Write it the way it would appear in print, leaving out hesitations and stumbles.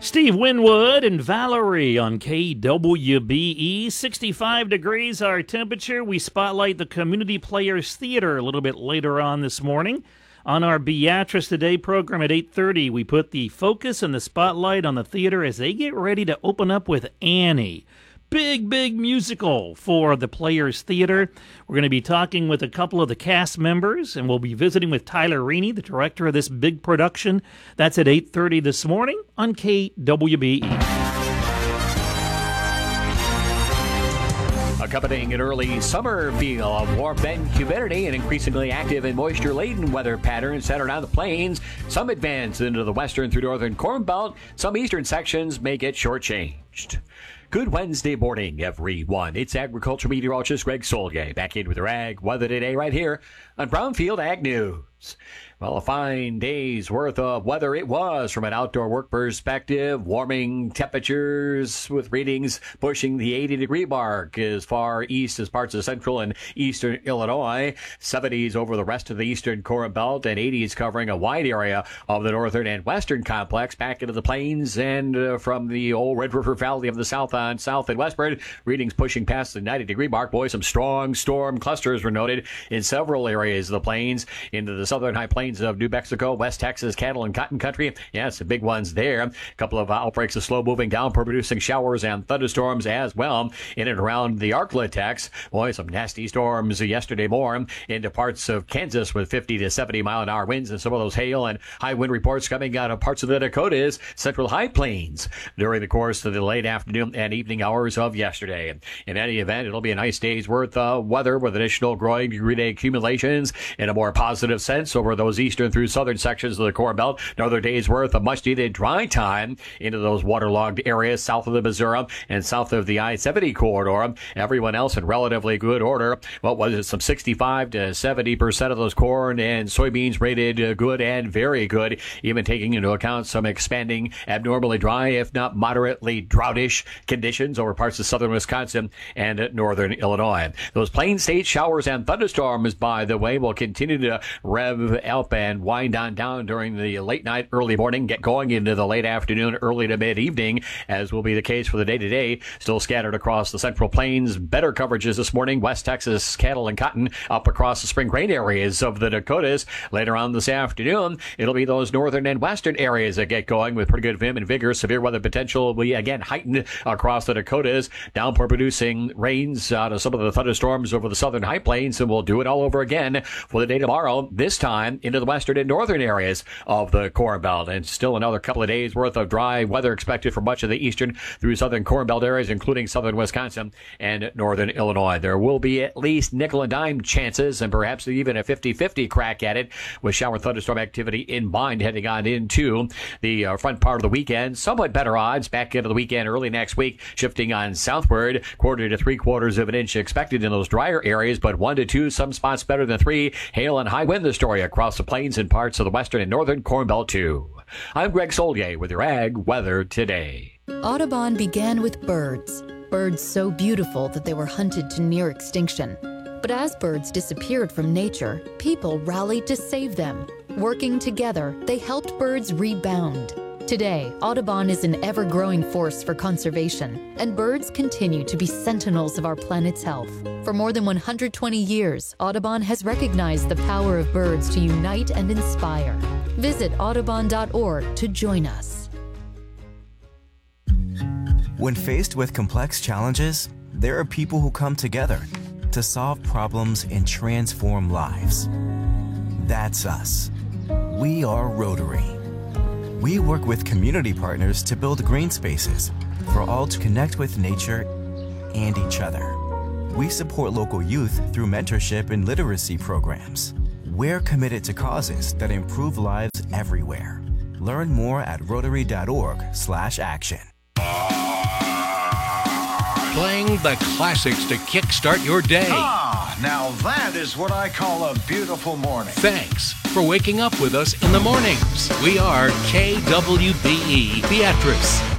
Steve Winwood and Valerie on KWBE. 65 degrees our temperature. We spotlight the Community Players Theater a little bit later on this morning. On our Beatrice Today program at 8:30, we put the focus and the spotlight on the theater as they get ready to open up with Annie. Big musical for the Players Theater. We're going to be talking with a couple of the cast members, and we'll be visiting with Tyler Reaney, the director of this big production. That's at 8:30 this morning on KWBE. Accompanying an early summer feel of warmth and humidity, and increasingly active and moisture-laden weather patterns centered on the plains. Some advance into the western through northern Corn Belt. Some eastern sections may get shortchanged. Good Wednesday morning, everyone. It's agriculture meteorologist Greg Solgay back in with your ag weather today right here on Brownfield Ag News. Well, a fine day's worth of weather it was from an outdoor work perspective. Warming temperatures with readings pushing the 80-degree mark as far east as parts of central and eastern Illinois. 70s over the rest of the eastern Corn Belt, and 80s covering a wide area of the northern and western complex back into the plains and from the old Red River Valley of the south on south and westward. Readings pushing past the 90-degree mark. Boy, some strong storm clusters were noted in several areas of the plains into the southern high plains of New Mexico, West Texas, cattle and cotton country. Yeah, some big ones there. A couple of outbreaks of slow-moving downpour producing showers and thunderstorms as well in and around the Arklatex. Boy, some nasty storms yesterday morning into parts of Kansas with 50 to 70 mile an hour winds, and some of those hail and high wind reports coming out of parts of the Dakotas, central high plains during the course of the late afternoon and evening hours of yesterday. In any event, it'll be a nice day's worth of weather with additional growing degree day accumulations in a more positive sense over those eastern through southern sections of the Corn Belt. Another day's worth of much needed dry time into those waterlogged areas south of the Missouri and south of the I-70 corridor. Everyone else in relatively good order. What was it? Some 65 to 70% of those corn and soybeans rated good and very good, even taking into account some expanding abnormally dry, if not moderately droughtish conditions over parts of southern Wisconsin and northern Illinois. Those plain state showers and thunderstorms, by the way, will continue to rev up and wind on down during the late night, early morning, get going into the late afternoon, early to mid-evening, as will be the case for the day-to-day. Still scattered across the central plains. Better coverages this morning. West Texas, cattle and cotton up across the spring grain areas of the Dakotas. Later on this afternoon, it'll be those northern and western areas that get going with pretty good vim and vigor. Severe weather potential will be again heightened across the Dakotas. Downpour producing rains out of some of the thunderstorms over the southern high plains, and we'll do it all over again for the day tomorrow, this time into the western and northern areas of the Corn Belt. And still another couple of days worth of dry weather expected for much of the eastern through southern Corn Belt areas, including southern Wisconsin and northern Illinois. There will be at least nickel and dime chances, and perhaps even a 50-50 crack at it, with shower thunderstorm activity in mind heading on into the front part of the weekend. Somewhat better odds back into the weekend early next week, shifting on southward. 1/4 to 3/4 of an inch expected in those drier areas, but 1 to 2, some spots better than 3. Hail and high wind the story across the plains and parts of the western and northern Corn Belt too. I'm Greg Solgay with your ag weather today. Audubon began with birds. Birds so beautiful that they were hunted to near extinction. But as birds disappeared from nature, people rallied to save them. Working together, they helped birds rebound. Today, Audubon is an ever-growing force for conservation, and birds continue to be sentinels of our planet's health. For more than 120 years, Audubon has recognized the power of birds to unite and inspire. Visit audubon.org to join us. When faced with complex challenges, there are people who come together to solve problems and transform lives. That's us. We are Rotary. We work with community partners to build green spaces for all to connect with nature and each other. We support local youth through mentorship and literacy programs. We're committed to causes that improve lives everywhere. Learn more at rotary.org/action. Playing the classics to kickstart your day. Now that is what I call a beautiful morning. Thanks for waking up with us in the mornings. We are KWBE Beatrice.